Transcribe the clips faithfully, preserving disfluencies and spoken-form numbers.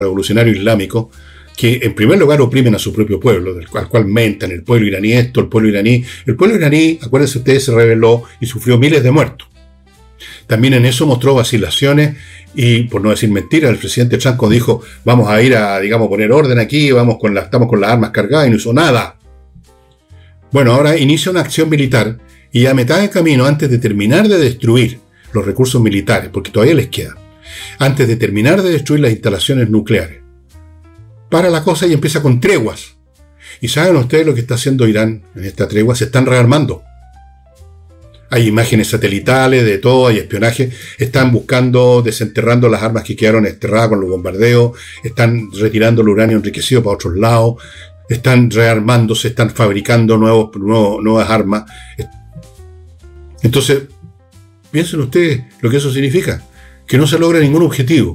revolucionario islámico, que en primer lugar oprimen a su propio pueblo, del cual, al cual mentan, el pueblo iraní esto, el pueblo iraní. El pueblo iraní, acuérdense ustedes, se rebeló y sufrió miles de muertos. También en eso mostró vacilaciones y, por no decir mentiras, el presidente Trump cuando dijo, vamos a ir a, digamos, poner orden aquí, vamos con la, estamos con las armas cargadas, y no hizo nada. Bueno, ahora inicia una acción militar y a mitad de camino, antes de terminar de destruir los recursos militares, porque todavía les queda, antes de terminar de destruir las instalaciones nucleares, para la cosa y empieza con treguas. ¿Y saben ustedes lo que está haciendo Irán en esta tregua? Se están rearmando. Hay imágenes satelitales de todo, hay espionaje. Están buscando, desenterrando las armas que quedaron enterradas con los bombardeos. Están retirando el uranio enriquecido para otros lados. Están rearmándose, están fabricando nuevos, nuevos, nuevas armas. Entonces, piensen ustedes lo que eso significa. Que no se logra ningún objetivo.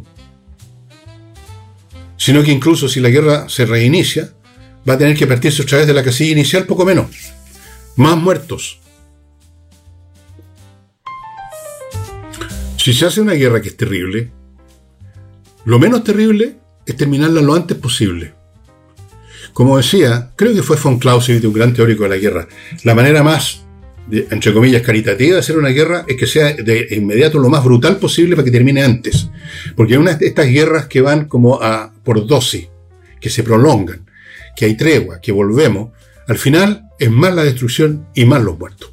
Sino que incluso si la guerra se reinicia, va a tener que partirse otra vez de la casilla inicial, poco menos. Más muertos. Si se hace una guerra que es terrible, lo menos terrible es terminarla lo antes posible. Como decía, creo que fue von Clausewitz, un gran teórico de la guerra, la manera más, de, entre comillas, caritativa de hacer una guerra es que sea de inmediato lo más brutal posible para que termine antes. Porque una de estas guerras que van como a por dosis, que se prolongan, que hay tregua, que volvemos, al final es más la destrucción y más los muertos.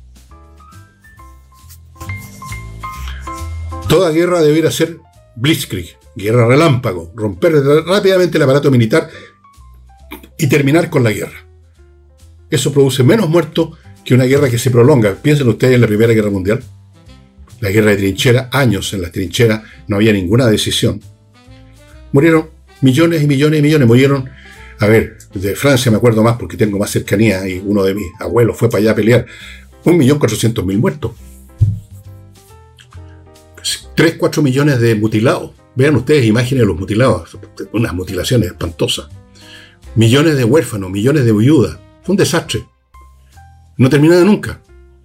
Toda guerra debería ser blitzkrieg, guerra relámpago, romper rápidamente el aparato militar y terminar con la guerra. Eso produce menos muertos que una guerra que se prolonga. Piensen ustedes en la Primera Guerra Mundial. La guerra de trinchera, años en las trincheras, no había ninguna decisión. Murieron millones y millones y millones. Murieron, a ver, de Francia me acuerdo más porque tengo más cercanía y uno de mis abuelos fue para allá a pelear. Un millón cuatrocientos mil muertos. Tres, cuatro millones de mutilados. Vean ustedes imágenes de los mutilados. Unas mutilaciones espantosas. Millones de huérfanos, millones de viudas. Fue un desastre. No termina de nunca.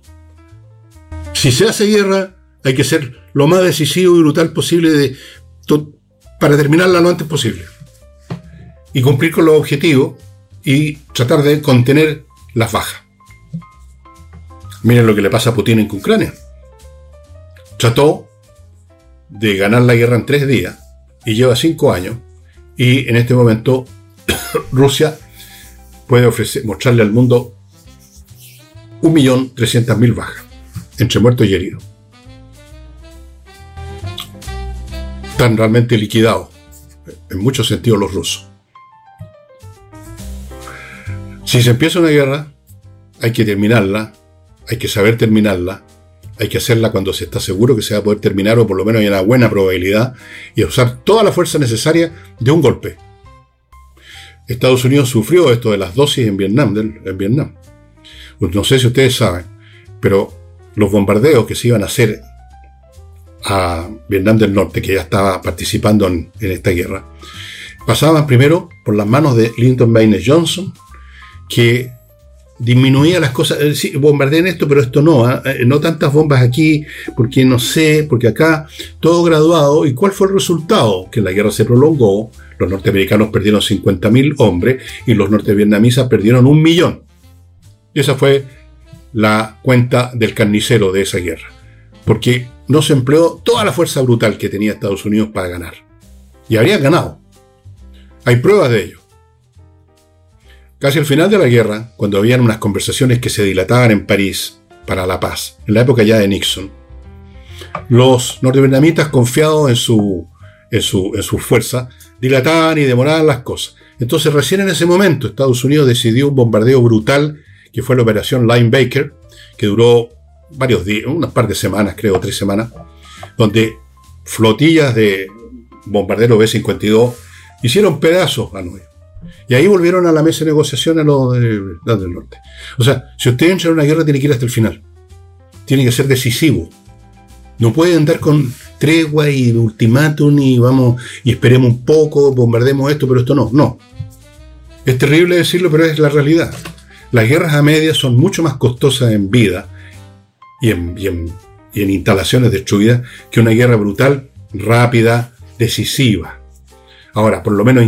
Si se hace guerra, hay que ser lo más decisivo y brutal posible de, to, para terminarla lo antes posible. Y cumplir con los objetivos y tratar de contener las bajas. Miren lo que le pasa a Putin en Ucrania. Trató de ganar la guerra en tres días y lleva cinco años y en este momento Rusia puede ofrecer, mostrarle al mundo un millón trescientas mil bajas entre muertos y heridos. Están realmente liquidados en muchos sentidos los rusos. Si se empieza una guerra hay que terminarla, hay que saber terminarla. Hay que hacerla cuando se está seguro que se va a poder terminar, o por lo menos hay una buena probabilidad, y usar toda la fuerza necesaria de un golpe. Estados Unidos sufrió esto de las dosis en Vietnam. En Vietnam. No sé si ustedes saben, pero los bombardeos que se iban a hacer a Vietnam del Norte, que ya estaba participando en, en esta guerra, pasaban primero por las manos de Lyndon Baines Johnson, que disminuía las cosas, eh, sí, bombardeen esto, pero esto no, ¿eh? No tantas bombas aquí, porque no sé, porque acá, todo graduado. ¿Y cuál fue el resultado? Que la guerra se prolongó, los norteamericanos perdieron cincuenta mil hombres y los nortevietnamitas perdieron un millón. Y esa fue la cuenta del carnicero de esa guerra, porque no se empleó toda la fuerza brutal que tenía Estados Unidos para ganar. Y habría ganado. Hay pruebas de ello. Casi al final de la guerra, cuando habían unas conversaciones que se dilataban en París para la paz, en la época ya de Nixon, los nortevietnamitas, confiados en su, en su, en su fuerza, dilataban y demoraban las cosas. Entonces, recién en ese momento, Estados Unidos decidió un bombardeo brutal, que fue la operación Linebacker, que duró varios días, unas par de semanas, creo, tres semanas, donde flotillas de bombarderos B cincuenta y dos hicieron pedazos a Hanoi. Y ahí volvieron a la mesa de negociación a los de, los del norte. O sea, si usted entra en una guerra, tiene que ir hasta el final. Tiene que ser decisivo. No puede andar con tregua y ultimátum y vamos y esperemos un poco, bombardemos esto, pero esto no. No. Es terrible decirlo, pero es la realidad. Las guerras a medias son mucho más costosas en vida y en, y en, y en instalaciones destruidas que una guerra brutal, rápida, decisiva. Ahora, por lo menos